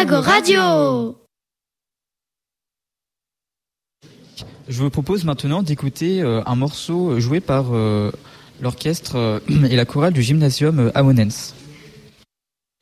Ago Radio. Je vous propose maintenant d'écouter un morceau joué par l'orchestre et la chorale du Gymnasium Amonense.